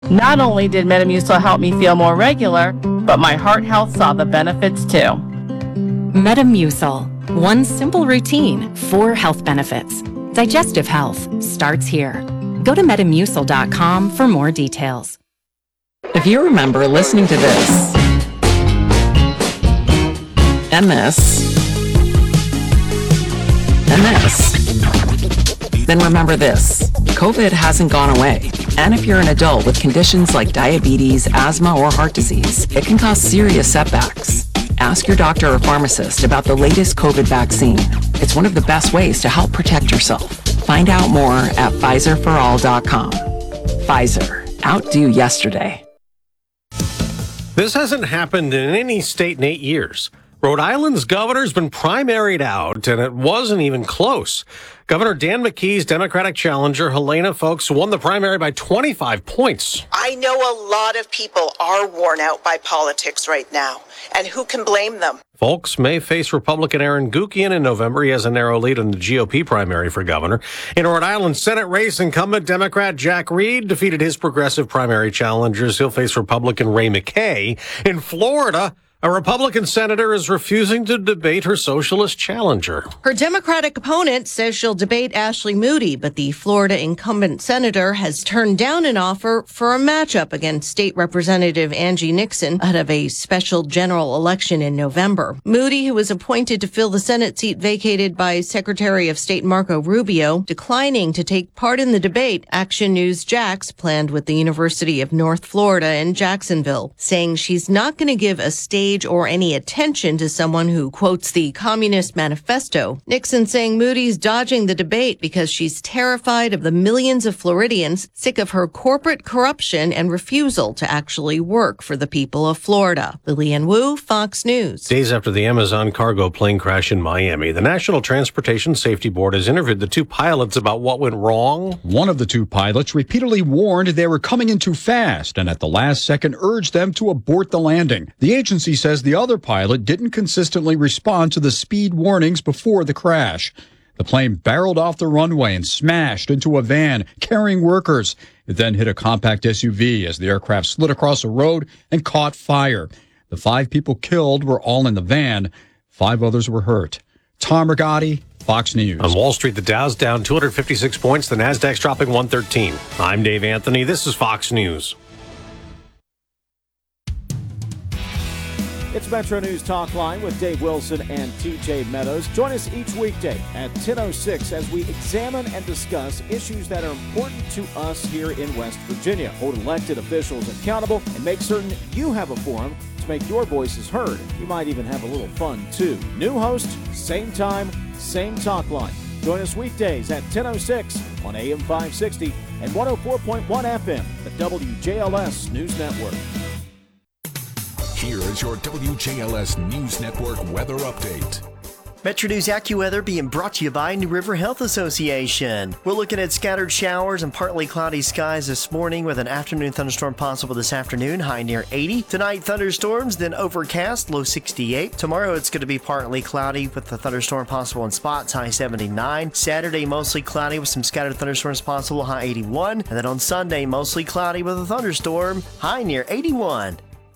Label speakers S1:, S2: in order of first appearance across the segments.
S1: Not only did Metamucil help me feel more regular, but my heart health saw the benefits too.
S2: Metamucil. One simple routine, 4 health benefits. Digestive health starts here. Go to Metamucil.com for more details.
S3: If you remember listening to this, and this, and this, then remember this. COVID hasn't gone away. And if you're an adult with conditions like diabetes, asthma, or heart disease, it can cause serious setbacks. Ask your doctor or pharmacist about the latest COVID vaccine. It's one of the best ways to help protect yourself. Find out more at PfizerForAll.com. Pfizer. Outdo yesterday.
S4: This hasn't happened in any state in 8 years. Rhode Island's governor's been primaried out, and it wasn't even close. Governor Dan McKee's Democratic challenger, Helena Foulkes, won the primary by 25 points.
S5: I know a lot of people are worn out by politics right now, and who can blame them?
S4: Foulkes may face Republican Aaron Guckian in November. He has a narrow lead in the GOP primary for governor. In Rhode Island Senate race, incumbent Democrat Jack Reed defeated his progressive primary challengers. He'll face Republican Ray McKay. In Florida, a Republican senator is refusing to debate her socialist challenger.
S6: Her Democratic opponent says she'll debate Ashley Moody, but the Florida incumbent senator has turned down an offer for a matchup against State Representative Angie Nixon ahead of a special general election in November. Moody, who was appointed to fill the Senate seat vacated by Secretary of State Marco Rubio, declining to take part in the debate, Action News Jax planned with the University of North Florida in Jacksonville, saying she's not going to give a stage or any attention to someone who quotes the Communist Manifesto. Nixon saying Moody's dodging the debate because she's terrified of the millions of Floridians sick of her corporate corruption and refusal to actually work for the people of Florida. Lillian Wu, Fox News.
S4: Days after the Amazon cargo plane crash in Miami, the National Transportation Safety Board has interviewed the 2 pilots about what went wrong.
S7: One of the 2 pilots repeatedly warned they were coming in too fast and at the last second urged them to abort the landing. The agency says the other pilot didn't consistently respond to the speed warnings before the crash. The plane barreled off the runway and smashed into a van carrying workers. It then hit a compact SUV as the aircraft slid across a road and caught fire. The 5 people killed were all in the van. 5 others were hurt. Tom Rigotti, Fox News.
S4: On Wall Street, the Dow's down 256 points. The Nasdaq's dropping 113. I'm Dave Anthony. This is Fox News.
S8: It's Metro News Talk Line with Dave Wilson and TJ Meadows. Join us each weekday at 10:06 as we examine and discuss issues that are important to us here in West Virginia. Hold elected officials accountable and make certain you have a forum to make your voices heard. We might even have a little fun, too. New host, same time, same talk line. Join us weekdays at 10:06 on AM 560 and 104.1 FM, the WJLS News Network.
S9: Here is your WJLS News Network weather update.
S10: Metro News AccuWeather being brought to you by New River Health Association. We're looking at scattered showers and partly cloudy skies this morning with an afternoon thunderstorm possible this afternoon, high near 80. Tonight, thunderstorms, then overcast, low 68. Tomorrow, it's going to be partly cloudy with the thunderstorm possible in spots, high 79. Saturday, mostly cloudy with some scattered thunderstorms possible, high 81. And then on Sunday, mostly cloudy with a thunderstorm, high near 81.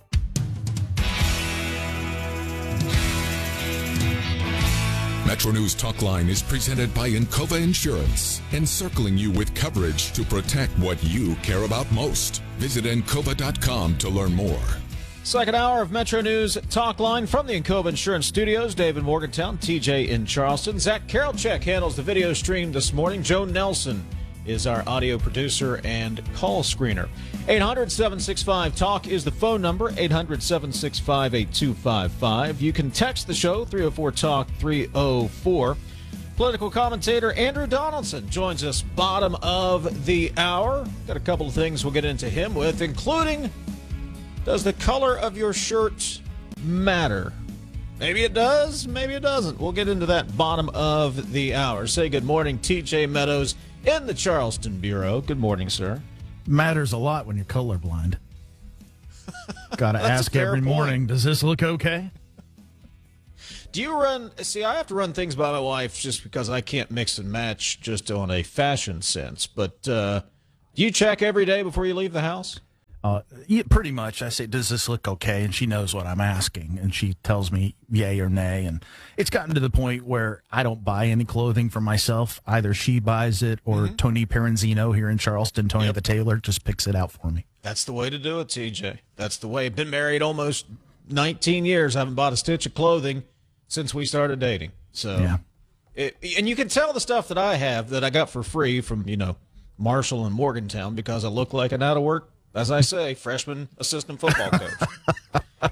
S9: Metro News Talkline is presented by Encova Insurance, encircling you with coverage to protect what you care about most. Visit Encova.com to learn more.
S8: Second hour of Metro News Talkline from the Encova Insurance Studios. Dave in Morgantown, TJ in Charleston. Zach Karolchek handles the video stream this morning. Joe Nelson is our audio producer and call screener. 800-765-TALK is the phone number, 800-765-8255. You can text the show, 304-TALK-304. Political commentator Andrew Donaldson joins us bottom of the hour. Got a couple of things we'll get into him with, including, does the color of your shirt matter? Maybe it does, maybe it doesn't. We'll get into that bottom of the hour. Say good morning, TJ Meadows in the Charleston Bureau. Good morning, sir.
S11: Matters a lot when you're colorblind. Got to ask every morning, does this look okay?
S8: Do you run, see, I have to run things by my wife just because I can't mix and match just on a fashion sense. But do you check every day before you leave the house?
S11: Yeah, pretty much. I say, does this look okay? And she knows what I'm asking, and she tells me yay or nay. And it's gotten to the point where I don't buy any clothing for myself. Either she buys it or Tony Peranzino here in Charleston, Tony the tailor, just picks it out for me.
S8: That's the way to do it, TJ. That's the way. I've been married almost 19 years. I haven't bought a stitch of clothing since we started dating. So,
S11: yeah.
S8: And you can tell the stuff that I have that I got for free from, Marshall and Morgantown because I look like an out-of-work, as I say, freshman assistant football coach.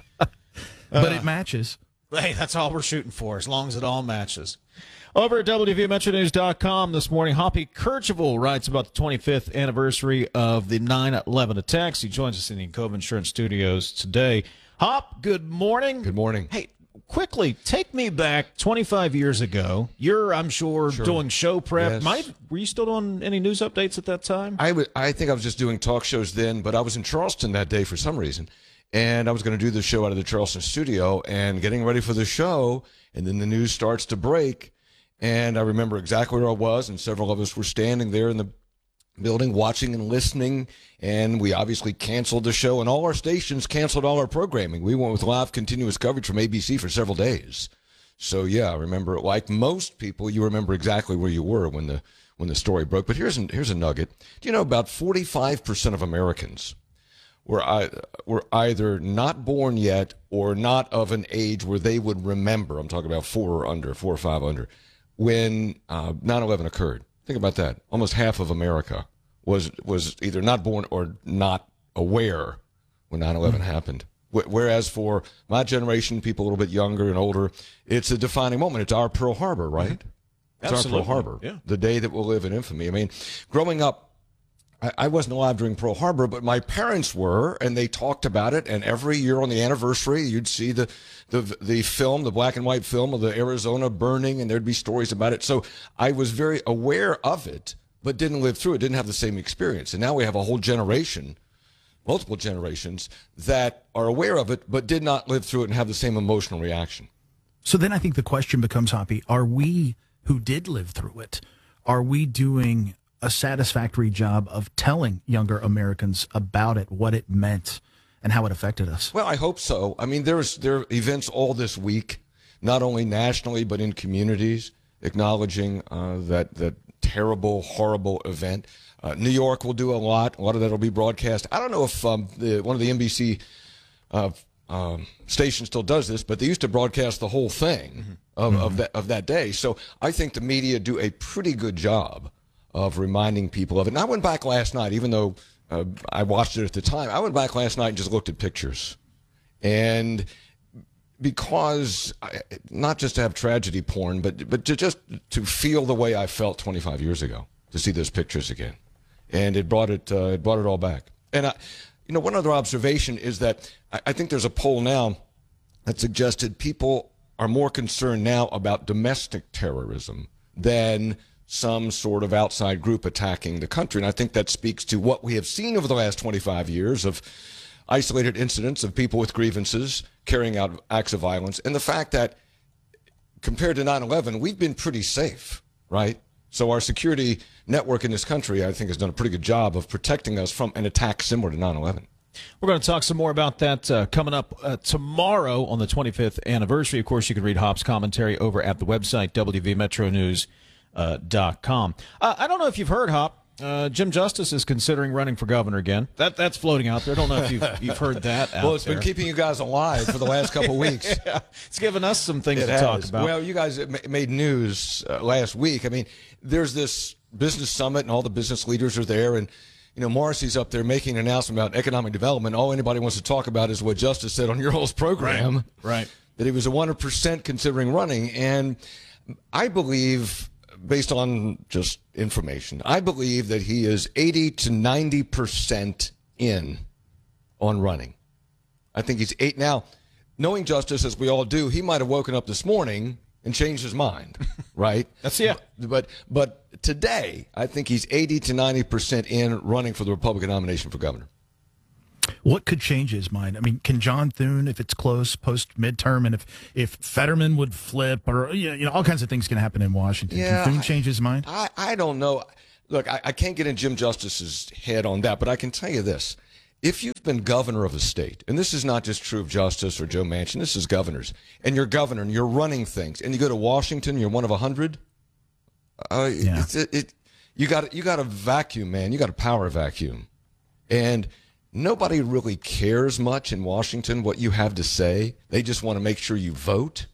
S11: But it matches.
S8: Hey, that's all we're shooting for, as long as it all matches. Over at WVMetroNews.com this morning, Hoppy Kercheval writes about the 25th anniversary of the 9/11 attacks. He joins us in the Encova Insurance Studios today. Hop, good morning.
S12: Good morning.
S8: Hey, quickly, take me back 25 years ago. You're, I'm sure, doing show prep.
S12: Yes.
S8: Were you still doing any news updates at that time?
S12: I think I was just doing talk shows then, but I was in Charleston that day for some reason. And I was going to do the show out of the Charleston studio and getting ready for the show. And then the news starts to break. And I remember exactly where I was. And several of us were standing there in the building watching and listening. And we obviously canceled the show. And all our stations canceled all our programming. We went with live continuous coverage from ABC for several days. So, yeah, I remember it. Like most people, you remember exactly where you were when the story broke. But here's a nugget. Do you know about 45% of Americans were either not born yet or not of an age where they would remember, I'm talking about 4 or 5 under, when 9/11 occurred. Think about that. Almost half of America was either not born or not aware when 9/11 happened. Whereas for my generation, people a little bit younger and older, it's a defining moment. It's our Pearl Harbor, right? It's
S8: Absolutely.
S12: our Pearl Harbor,
S8: yeah.
S12: The day that will live in infamy. I mean, growing up, I wasn't alive during Pearl Harbor, but my parents were, and they talked about it. And every year on the anniversary, you'd see the film, the black and white film of the Arizona burning, and there'd be stories about it. So I was very aware of it, but didn't live through it, didn't have the same experience. And now we have a whole generation, multiple generations, that are aware of it, but did not live through it and have the same emotional reaction.
S11: So then I think the question becomes, Hoppy, are we who did live through it, are we doing a satisfactory job of telling younger Americans about it, what it meant, and how it affected us?
S12: Well, I hope so. I mean, there are events all this week, not only nationally, but in communities, acknowledging that terrible, horrible event. New York will do a lot. A lot of that will be broadcast. I don't know if one of the NBC station still does this, but they used to broadcast the whole thing of that day. So I think the media do a pretty good job of reminding people of it. And I went back last night, even though I watched it at the time. I went back last night and just looked at pictures. And because, not just to have tragedy porn, but to feel the way I felt 25 years ago, to see those pictures again. And it brought it all back. And one other observation is that I think there's a poll now that suggested people are more concerned now about domestic terrorism than some sort of outside group attacking the country. And I think that speaks to what we have seen over the last 25 years of isolated incidents of people with grievances carrying out acts of violence. And the fact that compared to 9/11, we've been pretty safe, right? So our security network in this country, I think, has done a pretty good job of protecting us from an attack similar to 9/11.
S8: We're going to talk some more about that coming up tomorrow on the 25th anniversary. Of course, you can read Hop's commentary over at the website, WVMetroNews.com. I don't know if you've heard, Hop. Jim Justice is considering running for governor again. That's floating out there. I don't know if you've heard that.
S12: Well, it's been keeping you guys alive for the last couple of weeks.
S8: Yeah, it's given us some things to talk about.
S12: Well, you guys made news last week. I mean, there's this business summit, and all the business leaders are there, and Morrissey's up there making an announcement about economic development. All anybody wants to talk about is what Justice said on your all's program,
S8: right?
S12: That he was 100% considering running, and I believe, based on just information, I believe that he is 80 to 90% in on running. I think he's 8 now. Knowing Justice, as we all do, he might have woken up this morning and changed his mind, right? But today, I think he's 80 to 90% in running for the Republican nomination for governor.
S11: What could change his mind? I mean, can John Thune, if it's close post midterm, and if Fetterman would flip, or all kinds of things can happen in Washington.
S12: Yeah,
S11: can Thune change his mind?
S12: I don't know. Look, I can't get in Jim Justice's head on that, but I can tell you this: if you've been governor of a state, and this is not just true of Justice or Joe Manchin, this is governors, and you're governor and you're running things, and you go to Washington, you're one of 100. You got a vacuum, man. You got a power vacuum, and nobody really cares much in Washington what you have to say. They just want to make sure you vote.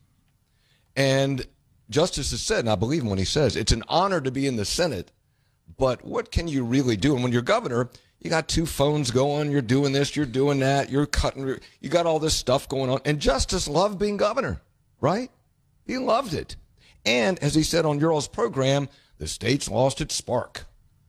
S12: And Justice has said, and I believe him when he says, it's an honor to be in the Senate, but what can you really do? And when you're governor, you got 2 phones going, you're doing this, you're doing that, you're cutting, you got all this stuff going on. And Justice loved being governor, right? He loved it. And as he said on Ural's program, the state's lost its spark.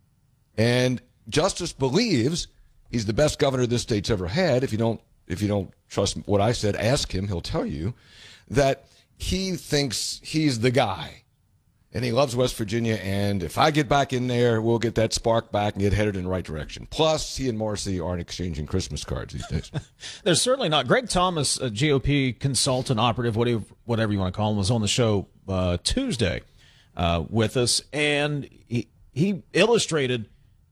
S12: And Justice believes he's the best governor this state's ever had. If you don't trust what I said, ask him. He'll tell you that he thinks he's the guy. And he loves West Virginia, and if I get back in there, we'll get that spark back and get headed in the right direction. Plus, he and Morrissey aren't exchanging Christmas cards these days.
S8: They're certainly not. Greg Thomas, a GOP consultant, operative, whatever you want to call him, was on the show Tuesday with us, and he illustrated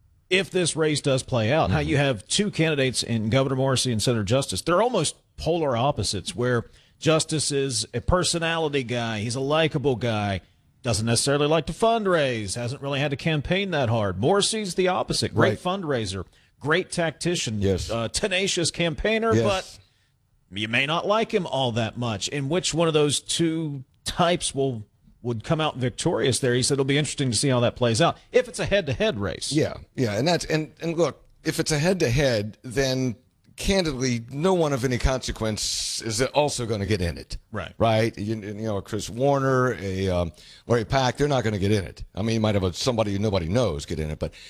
S8: if this race does play out, how you have 2 candidates in Governor Morrissey and Senator Justice. They're almost polar opposites, where Justice is a personality guy. He's a likable guy. Doesn't necessarily like to fundraise, hasn't really had to campaign that hard. Morrissey's the opposite. Great fundraiser, great tactician, tenacious campaigner, but you may not like him all that much. And which one of those 2 types would come out victorious there? He said it'll be interesting to see how that plays out if it's a head-to-head race.
S12: Yeah, and look, if it's a head-to-head, then candidly, no one of any consequence is also going to get in it. Right? You know, Chris Warner, Larry Pack, they're not going to get in it. I mean, you might have somebody who nobody knows get in it. But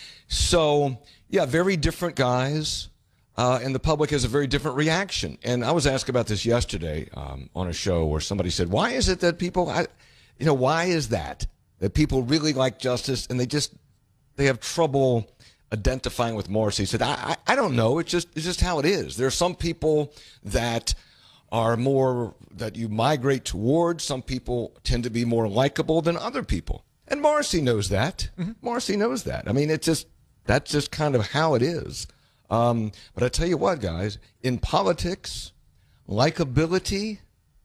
S12: so, yeah, very different guys, and the public has a very different reaction. And I was asked about this yesterday on a show where somebody said, why is it that people, why is that people really like Justice and they have trouble identifying with Morrissey? He said, I don't know. It's just how it is. There are some people that are more that you migrate towards. Some people tend to be more likable than other people. And Morrissey knows that. Morrissey knows that. I mean, that's just kind of how it is. But I tell you what, guys, in politics, likability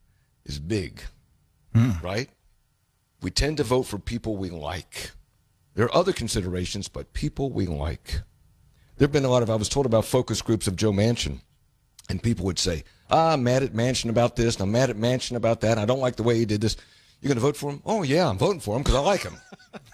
S12: is big, right? We tend to vote for people we like. There are other considerations, but people we like. There have been a lot of, I was told about focus groups of Joe Manchin, and people would say, I'm mad at Manchin about this, and I'm mad at Manchin about that, and I don't like the way he did this. You're going to vote for him? Oh, yeah, I'm voting for him because I like him.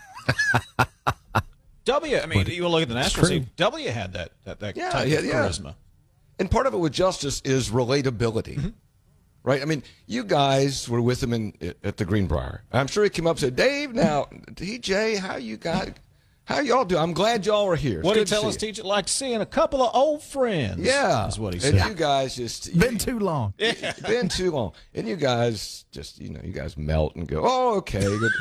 S8: You look at the national scene, W had that type of charisma.
S12: And part of it with Justice is relatability. Right? I mean, you guys were with him at the Greenbrier. I'm sure he came up and said, Dave, now, TJ, how y'all do? I'm glad y'all are here.
S8: What did he tell us, TJ? Like seeing a couple of old friends.
S12: Yeah.
S8: Is what he said.
S12: And you guys
S11: been too long.
S12: Yeah. Been too long. And you guys you guys melt and go, oh, okay. Good.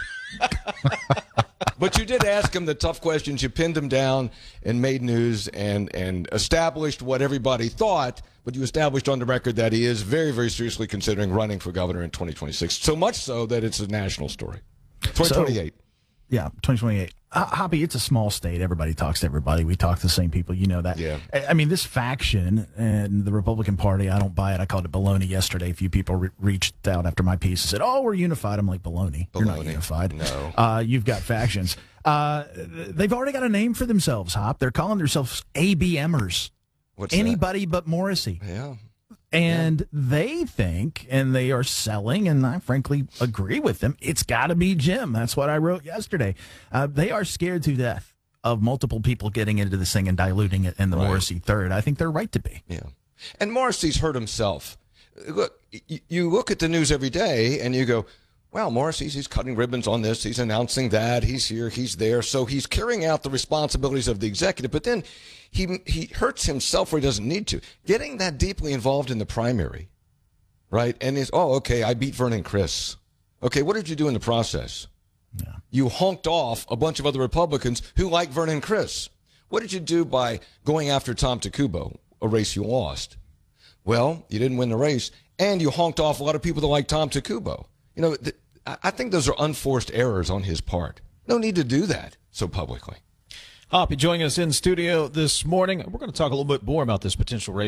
S12: But you did ask him the tough questions. You pinned him down and made news and established what everybody thought. But you established on the record that he is very, very seriously considering running for governor in 2026. So much so that it's a national story. 2028.
S11: 2028. Hoppy, it's a small state. Everybody talks to everybody. We talk to the same people. You know that.
S12: Yeah.
S11: I mean, this faction and the Republican Party, I don't buy it. I called it baloney yesterday. A few people reached out after my piece and said, oh, we're unified. I'm like, baloney. You're not unified.
S12: No.
S11: You've got factions. They've already got a name for themselves, Hop. They're calling themselves ABMers.
S12: What's
S11: anybody but Morrissey.
S12: Yeah.
S11: And they think, and they are selling, and I frankly agree with them, it's got to be Jim. That's what I wrote yesterday. They are scared to death of multiple people getting into this thing and diluting it in the Morrissey third. I think they're right to be.
S12: Yeah. And Morrissey's hurt himself. Look, you look at the news every day, and you go, well, he's cutting ribbons on this. He's announcing that. He's here. He's there. So he's carrying out the responsibilities of the executive. But then he hurts himself where he doesn't need to. Getting that deeply involved in the primary, right? And okay, I beat Vernon Criss. Okay, what did you do in the process?
S11: Yeah.
S12: You honked off a bunch of other Republicans who like Vernon Criss. What did you do by going after Tom Takubo, a race you lost? Well, you didn't win the race, and you honked off a lot of people that like Tom Takubo. You know, I think those are unforced errors on his part. No need to do that so publicly.
S13: Hoppy joining us in studio this morning. We're going to talk a little bit more about this potential race